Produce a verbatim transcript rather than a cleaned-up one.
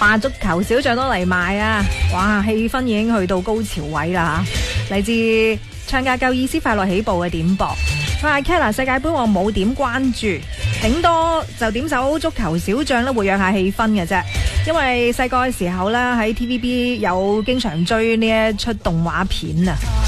哇！足球小將都嚟埋啊！哇，氣氛已經去到高潮位啦吓！嚟自唱價夠意思快樂起步嘅點播，佢話 Kella 世界盃我冇點關注，頂多就點首足球小將咧，活躍下氣氛嘅啫。因為細個嘅時候咧喺 T V B 有經常追呢一出動畫片啊。